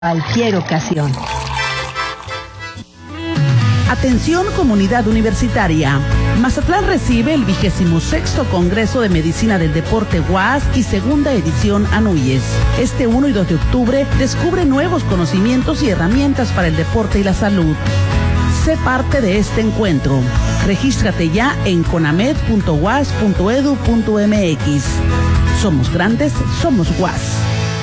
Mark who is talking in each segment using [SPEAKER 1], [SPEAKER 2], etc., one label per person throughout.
[SPEAKER 1] cualquier ocasión.
[SPEAKER 2] Atención comunidad universitaria. Mazatlán recibe el 26º Congreso de Medicina del Deporte UAS y segunda edición ANUYES. Este 1 y 2 de octubre descubre nuevos conocimientos y herramientas para el deporte y la salud. Sé parte de este encuentro. Regístrate ya en conamed.uas.edu.mx. Somos grandes, somos UAS.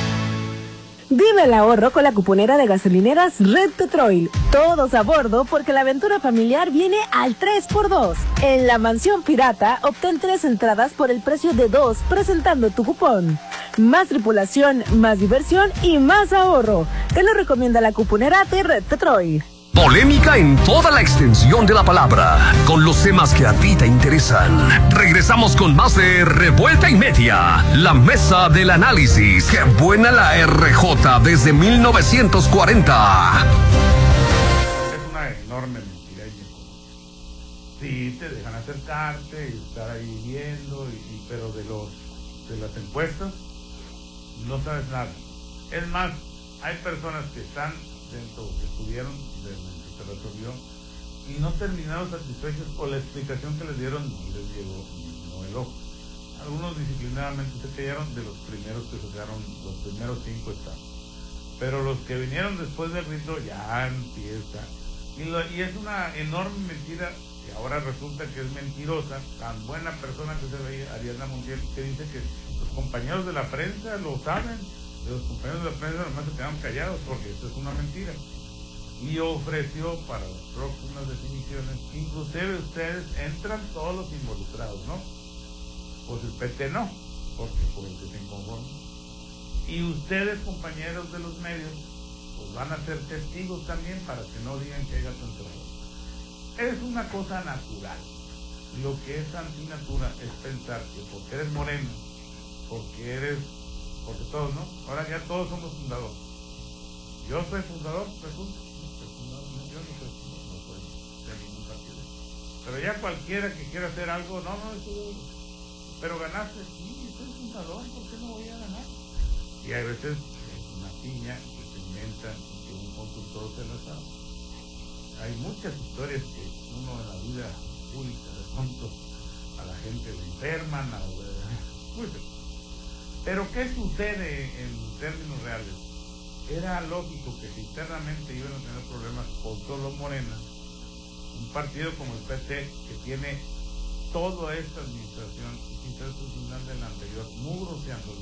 [SPEAKER 3] Vive el ahorro con la cuponera de gasolineras Red Petrol. Todos a bordo porque la aventura familiar viene al 3x2. En la Mansión Pirata, obtén 3 entradas por el precio de 2 presentando tu cupón. Más tripulación, más diversión y más ahorro. Te lo recomienda la cuponera de Red Petrol.
[SPEAKER 4] Polémica en toda la extensión de la palabra, con los temas que a ti te interesan. Regresamos con más de Revuelta y Media, la mesa del análisis. ¡Qué buena la RJ desde 1940!
[SPEAKER 5] Es una enorme mentira. Sí, te dejan acercarte y estar ahí viendo, pero de las encuestas no sabes nada. Es más, hay personas que están dentro, que estuvieron desde que se resolvió y no terminaron satisfechos por la explicación que les dieron, no les llegó no el ojo. Algunos disciplinadamente se callaron de los primeros que sacaron, los primeros 5 están, pero los que vinieron después del rito ya empieza y es una enorme mentira que ahora resulta que es mentirosa. Tan buena persona que se veía Ariadna Montiel, que dice que los compañeros de la prensa lo saben. Los compañeros de la prensa nomás se quedaron callados porque esto es una mentira, y ofreció para las próximas definiciones, inclusive ustedes entran todos los involucrados, ¿no? Pues el PT no, porque fue el que se inconformó, y ustedes, compañeros de los medios, pues van a ser testigos también para que no digan que hay gato encerrado. Es una cosa natural. Lo que es antinatura es pensar que porque eres moreno, porque todos, ¿no? Ahora ya todos somos fundadores. Yo soy fundador, resulta. Yo no soy de ningún partido. Pero ya cualquiera que quiera hacer algo, no, pero ganaste, sí, soy fundador, ¿por qué no voy a ganar? Y hay veces es una piña que se inventan que un consultor se lo sabe. Hay muchas historias que uno en la vida pública de pronto a la gente le enferman, pero ¿qué sucede en términos reales? Era lógico que si internamente iban a tener problemas con solo Morena, un partido como el PT, que tiene toda esta administración, y quizás el final de la anterior, mugroseándolo,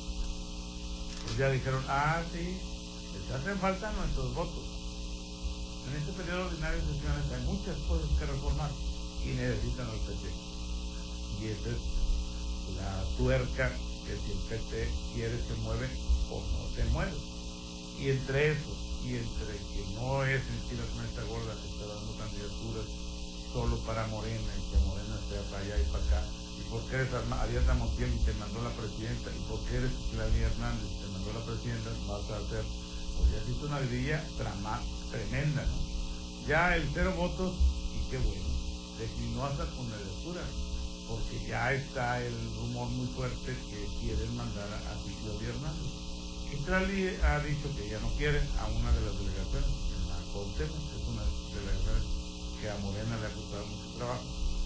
[SPEAKER 5] pues ya dijeron, sí, les hacen falta nuestros votos. En este periodo ordinario de sesiones hay muchas cosas que reformar y necesitan al PT. Y esa es la tuerca que si el PT quiere se mueve o no se mueve. Y entre eso, y entre que no es en sí la mesa gorda que está dando candidaturas solo para Morena, y que Morena sea para allá y para acá, y porque eres Ariadna Montiel y te mandó la presidenta, y porque eres Claudia Hernández y te mandó la presidenta, vas a hacer, pues ya existe una grilla tremenda, ¿no? Ya el 0 votos, y qué bueno, declinó hasta con la lectura, porque ya está el rumor muy fuerte que quieren mandar a Claudia Hernández. Y Claudia ha dicho que ya no quiere a una de las delegaciones, la Cuauhtémoc, que es una de las delegaciones que a Morena le ha costado mucho trabajo.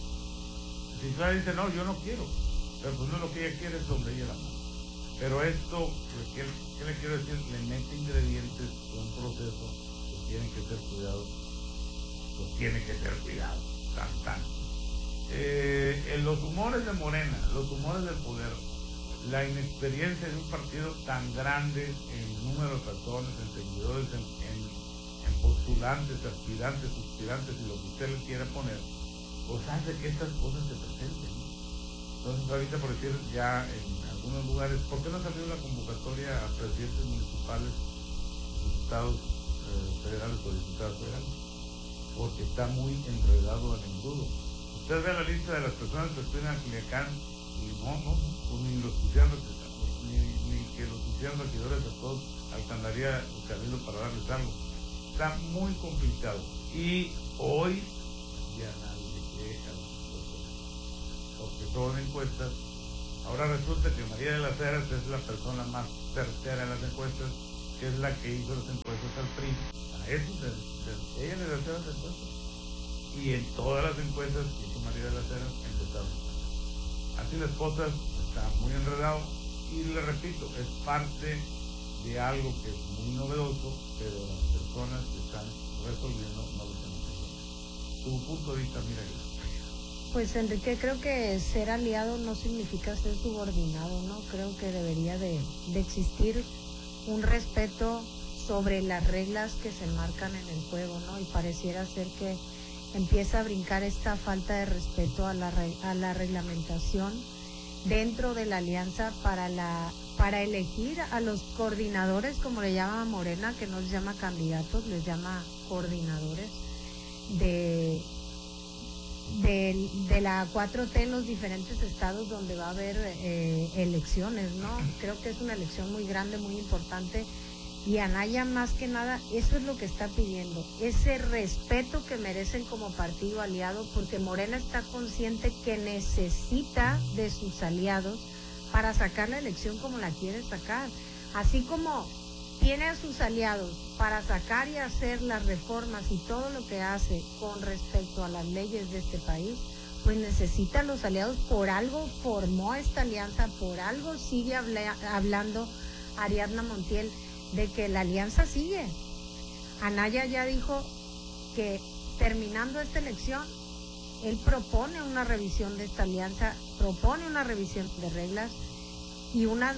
[SPEAKER 5] Si Claudia dice, no, yo no quiero, pero pues no es lo que ella quiere, es donde ella la manda. Pero esto, ¿qué le quiero decir? Le mete ingredientes de un proceso que tienen que ser cuidados, pues tiene que ser cuidado, tan. En los humores de Morena, los humores del poder, la inexperiencia de un partido tan grande en número de personas, en seguidores, en postulantes, aspirantes, suspirantes y lo que usted le quiera poner, pues hace que estas cosas se presenten. Entonces ahorita, por decir, ya en algunos lugares, ¿por qué no salió la convocatoria a presidentes municipales, diputados federales o diputados federales? Porque está muy enredado el engrudo. Usted ve la lista de las personas que estuvieron en Culiacán y pues ni los pusieron, ni que los hicieran regidores a todos alcanzaría el cabildo para darles algo. Está muy complicado. Y hoy ya nadie le cree a las encuestas, porque son encuestas. Ahora resulta que María de las Heras es la persona más certera en las encuestas que es la que hizo las encuestas al PRI, a esos, ella le hacía las encuestas. Y en todas las encuestas que hizo María de las Heras empezaron. Así las cosas están muy enredadas y le repito, es parte de algo que es muy novedoso, pero las personas que están resolviendo no lo tienen. Tu punto de vista, mira eso.
[SPEAKER 1] Pues Enrique, creo que ser aliado no significa ser subordinado, ¿no? Creo que debería de existir un respeto sobre las reglas que se marcan en el juego, ¿no? Y pareciera ser que empieza a brincar esta falta de respeto a la reglamentación dentro de la alianza para elegir a los coordinadores, como le llama Morena, que no les llama candidatos, les llama coordinadores de la 4T en los diferentes estados donde va a haber elecciones, ¿no? Creo que es una elección muy grande, muy importante, y Anaya más que nada eso es lo que está pidiendo, ese respeto que merecen como partido aliado, porque Morena está consciente que necesita de sus aliados para sacar la elección como la quiere sacar, así como tiene a sus aliados para sacar y hacer las reformas y todo lo que hace con respecto a las leyes de este país, pues necesita a los aliados. Por algo formó esta alianza, por algo sigue hablando Ariadna Montiel de que la alianza sigue. Anaya ya dijo que terminando esta elección, él propone una revisión de esta alianza, propone una revisión de reglas y unos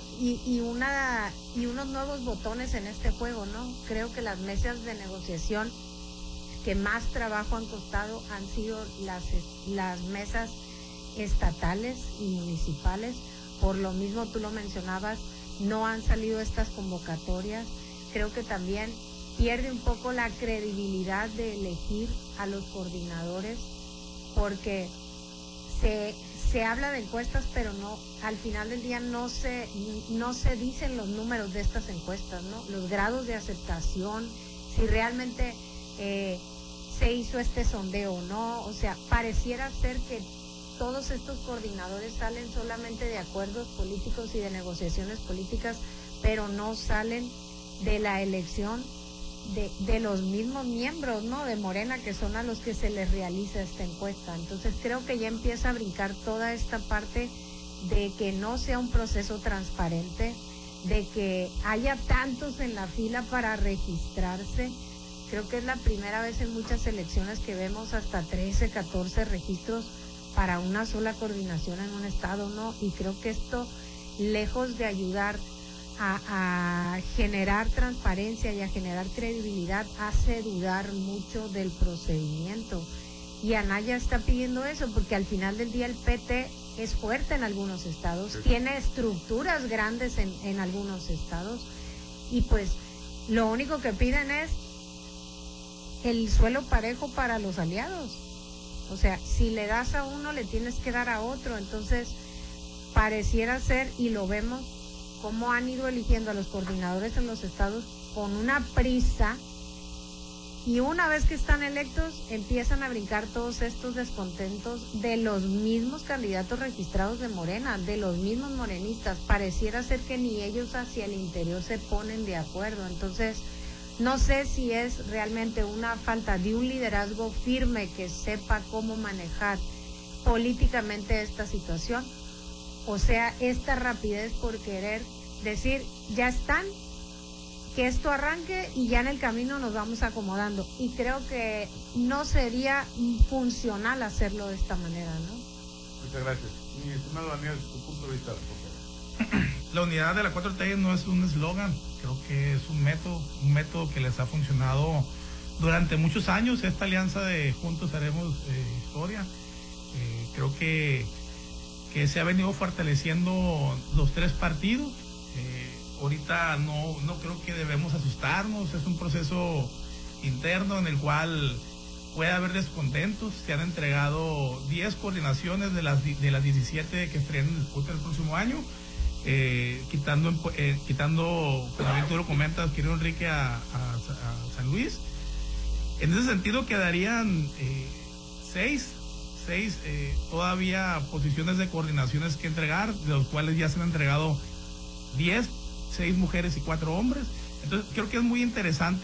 [SPEAKER 1] nuevos botones en este juego, ¿no? Creo que las mesas de negociación que más trabajo han costado han sido las mesas estatales y municipales. Por lo mismo, tú lo mencionabas, no han salido estas convocatorias. Creo que también pierde un poco la credibilidad de elegir a los coordinadores, porque se habla de encuestas, pero no, al final del día no se dicen los números de estas encuestas, ¿no? Los grados de aceptación, si realmente se hizo este sondeo o no. O sea, pareciera ser que todos estos coordinadores salen solamente de acuerdos políticos y de negociaciones políticas, pero no salen de la elección de los mismos miembros, ¿no? De Morena, que son a los que se les realiza esta encuesta. Entonces creo que ya empieza a brincar toda esta parte de que no sea un proceso transparente, de que haya tantos en la fila para registrarse. Creo que es la primera vez en muchas elecciones que vemos hasta 13, 14 registros para una sola coordinación en un estado, ¿no? Y creo que esto, lejos de ayudar a generar transparencia y a generar credibilidad, hace dudar mucho del procedimiento. Y Anaya está pidiendo eso porque al final del día el PT es fuerte en algunos estados, sí, tiene estructuras grandes en algunos estados, y pues lo único que piden es el suelo parejo para los aliados. O sea, si le das a uno, le tienes que dar a otro. Entonces, pareciera ser, y lo vemos, cómo han ido eligiendo a los coordinadores en los estados con una prisa, y una vez que están electos, empiezan a brincar todos estos descontentos de los mismos candidatos registrados de Morena, de los mismos morenistas. Pareciera ser que ni ellos hacia el interior se ponen de acuerdo. Entonces, no sé si es realmente una falta de un liderazgo firme que sepa cómo manejar políticamente esta situación, o sea, esta rapidez por querer decir, ya están, que esto arranque y ya en el camino nos vamos acomodando. Y creo que no sería funcional hacerlo de esta manera, ¿no?
[SPEAKER 5] Muchas gracias. Mi estimado Daniel, tu punto de vista, por favor.
[SPEAKER 6] La unidad de la 4T no es un eslogan, creo que es un método que les ha funcionado durante muchos años. Esta alianza de Juntos Haremos Historia, creo que se ha venido fortaleciendo los tres partidos. Ahorita no creo que debemos asustarnos, es un proceso interno en el cual puede haber descontentos. Se han entregado 10 coordinaciones de las 17 que estarían en disputa el próximo año. Quitando, como tú lo comentas, querido Enrique, a San Luis. En ese sentido quedarían 6 todavía posiciones de coordinaciones que entregar, de los cuales ya se han entregado 6 mujeres y 4 hombres. Entonces creo que es muy interesante